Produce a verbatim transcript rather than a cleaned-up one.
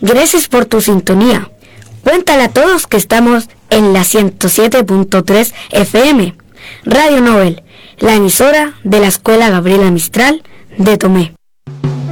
Gracias por tu sintonía. Cuéntale a todos que estamos en la ciento siete punto tres F M, Radio Nobel, la emisora de la Escuela Gabriela Mistral de Tomé.